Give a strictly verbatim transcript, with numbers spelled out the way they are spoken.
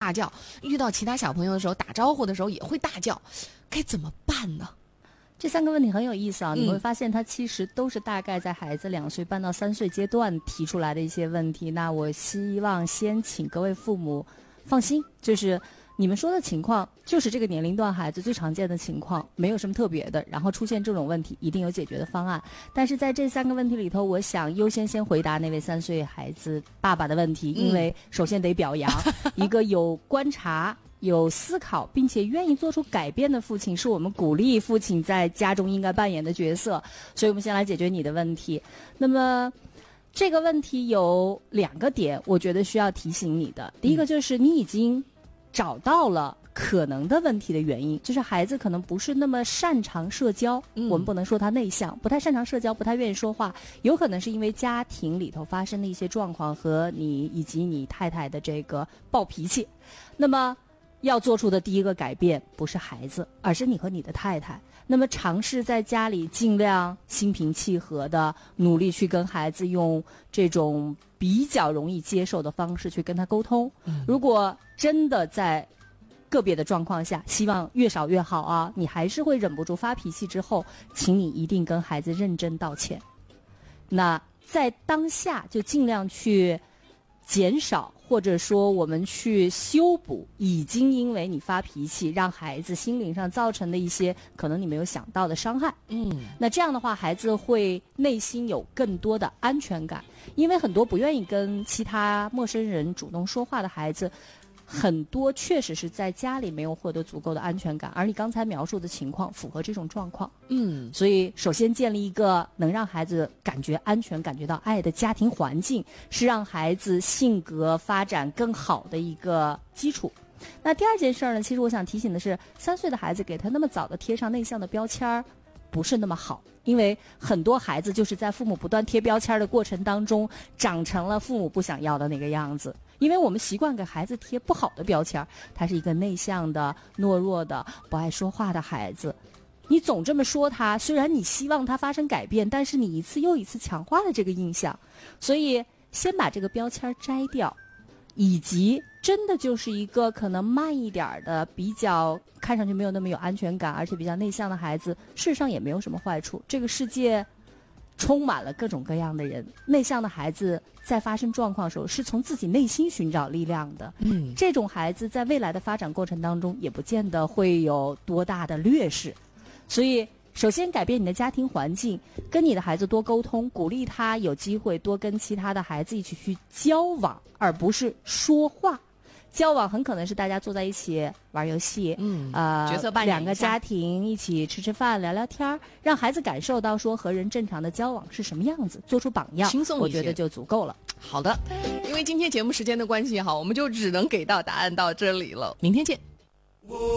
大叫，遇到其他小朋友的时候打招呼的时候也会大叫，该怎么办呢？ 这三个问题很有意思啊，你会发现它其实都是大概在孩子两岁半到三岁阶段提出来的一些问题。那我希望先请各位父母放心，就是你们说的情况就是这个年龄段孩子最常见的情况，没有什么特别的，然后出现这种问题一定有解决的方案。但是在这三个问题里头，我想优先先回答那位三岁孩子爸爸的问题，因为首先得表扬一个有观察有思考并且愿意做出改变的父亲，是我们鼓励父亲在家中应该扮演的角色。所以我们先来解决你的问题。那么这个问题有两个点我觉得需要提醒你的。第一个就是你已经找到了可能的问题的原因，就是孩子可能不是那么擅长社交、嗯、我们不能说他内向，不太擅长社交，不太愿意说话，有可能是因为家庭里头发生的一些状况和你以及你太太的这个暴脾气。那么要做出的第一个改变不是孩子，而是你和你的太太。那么尝试在家里尽量心平气和的努力去跟孩子用这种比较容易接受的方式去跟他沟通、嗯、如果真的在个别的状况下，希望越少越好啊，你还是会忍不住发脾气之后，请你一定跟孩子认真道歉。那在当下就尽量去减少或者说我们去修补已经因为你发脾气让孩子心灵上造成的一些可能你没有想到的伤害。嗯，那这样的话孩子会内心有更多的安全感，因为很多不愿意跟其他陌生人主动说话的孩子，很多确实是在家里没有获得足够的安全感，而你刚才描述的情况符合这种状况。嗯，所以首先建立一个能让孩子感觉安全、感觉到爱的家庭环境，是让孩子性格发展更好的一个基础。那第二件事呢，其实我想提醒的是，三岁的孩子给他那么早的贴上内向的标签儿，不是那么好，因为很多孩子就是在父母不断贴标签的过程当中，长成了父母不想要的那个样子。因为我们习惯给孩子贴不好的标签，他是一个内向的、懦弱的、不爱说话的孩子。你总这么说他，虽然你希望他发生改变，但是你一次又一次强化了这个印象。所以先把这个标签摘掉，以及真的就是一个可能慢一点的、比较看上去没有那么有安全感而且比较内向的孩子，事实上也没有什么坏处。这个世界充满了各种各样的人，内向的孩子在发生状况的时候是从自己内心寻找力量的。嗯，这种孩子在未来的发展过程当中也不见得会有多大的劣势。所以首先改变你的家庭环境，跟你的孩子多沟通，鼓励他有机会多跟其他的孩子一起去交往，而不是说话。交往很可能是大家坐在一起玩游戏，嗯，呃，角色扮演，两个家庭一起吃吃饭、聊聊天，让孩子感受到说和人正常的交往是什么样子，做出榜样，轻松一些，我觉得就足够了。 好的，因为今天节目时间的关系哈，我们就只能给到答案到这里了，明天见。